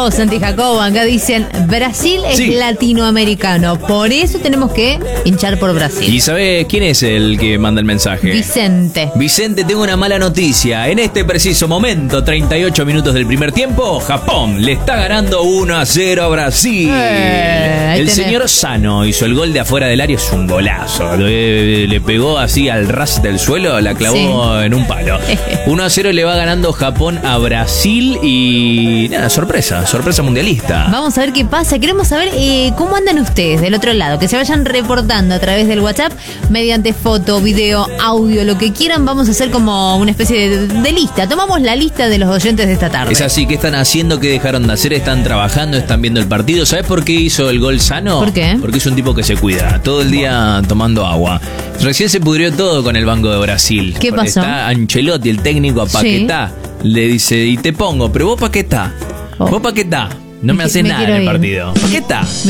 vos, Santi Jacobo. Acá dicen, Brasil es latinoamericano. Por eso tenemos que hinchar por Brasil. ¿Y sabés quién es el que manda el mensaje? Vicente. Vicente, tengo una mala noticia. En este preciso momento, 38 minutos del primer tiempo, Japón le está ganando 1-0 a Brasil. El señor Sano hizo el gol de afuera del área, es un golazo. Le pegó así al ras del suelo, la clavó en un palo. 1-0 le va ganando Japón a Brasil y nada, sorpresa mundialista. Vamos a ver qué pasa. Queremos saber cómo andan ustedes del otro lado. Que se vayan reportando a través del WhatsApp mediante foto, video, audio, lo que quieran. Vamos a hacer como una especie de lista. Tomamos la lista de los oyentes de esta tarde. Es así, ¿qué están haciendo? ¿Qué dejaron de hacer? ¿Están trabajando? ¿Están viendo el partido? ¿Sabes por qué hizo el gol Sano? ¿Por qué? Porque es un tipo que se cuida todo el día tomando agua. Recién se pudrió todo con el Banco de Brasil. ¿Qué pasó? Está Ancelotti, el técnico, a Paquetá. Le dice, y te pongo, pero vos Paquetá. Vos Paquetá. No me haces nada en el partido. Paquetá.